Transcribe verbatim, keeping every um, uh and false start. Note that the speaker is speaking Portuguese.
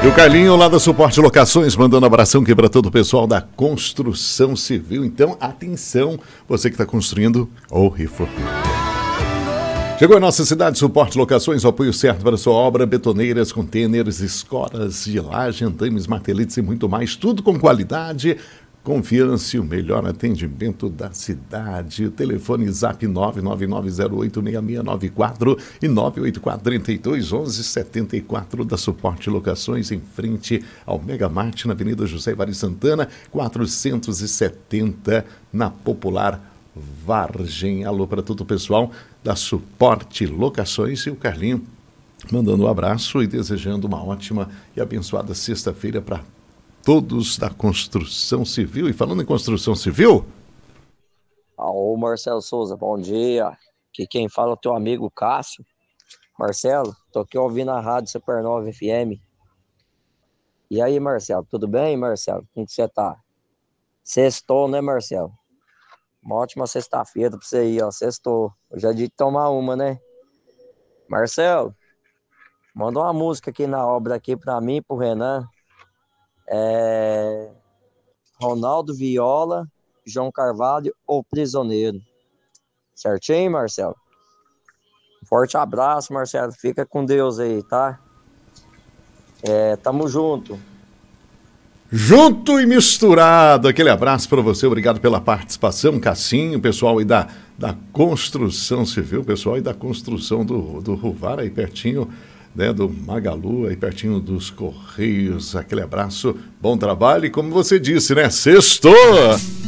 E o Carlinho lá da Suporte Locações, mandando abração aqui para todo o pessoal da construção civil. Então, atenção, você que está construindo ou reformando. Chegou a nossa cidade, Suporte Locações, o apoio certo para a sua obra, betoneiras, contêineres, escoras de laje, andames, marteletes e muito mais, tudo com qualidade, confiança e o melhor atendimento da cidade. O telefone zap nove nove nove zero oito seis seis nove quatro e nove oito quatro, três dois, onze, sete quatro da Suporte Locações, em frente ao Mega Mart, na Avenida José Vari Santana, quatrocentos e setenta, na Popular Vargem. Alô para todo o pessoal da Suporte Locações e o Carlinho mandando um abraço e desejando uma ótima e abençoada sexta-feira para todos da construção civil. E falando em construção civil... Ô Marcelo Souza, bom dia. Aqui quem fala é o teu amigo Cássio. Marcelo, tô aqui ouvindo a rádio Supernova F M. E aí, Marcelo, tudo bem, Marcelo? Como que você tá? Sextou, né, Marcelo? Uma ótima sexta-feira pra você aí, ó. Sextou. Hoje é dia de tomar uma, né? Marcelo, manda uma música aqui na obra aqui pra mim, pro Renan. É... Ronaldo Viola, João Carvalho, O Prisioneiro. Certinho, Marcelo? Forte abraço, Marcelo. Fica com Deus aí, tá? É, tamo junto. Junto e misturado. Aquele abraço para você. Obrigado pela participação, Cassinho, pessoal aí da, da construção civil, pessoal aí da construção do, do Ruvar, aí pertinho, né, do Magalu, aí pertinho dos Correios. Aquele abraço, bom trabalho e como você disse, né, sextou!